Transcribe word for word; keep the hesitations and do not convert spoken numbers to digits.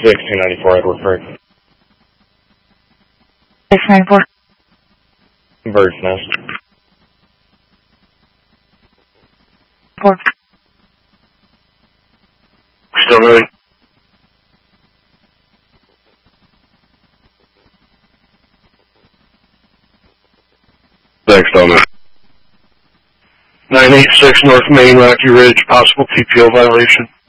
six, two ninety-four, Edward Free. six ninety-four. Bird's Nest. Four. Still moving. Thanks, Dominic. nine eight six North Main, Rocky Ridge, possible P P O violation.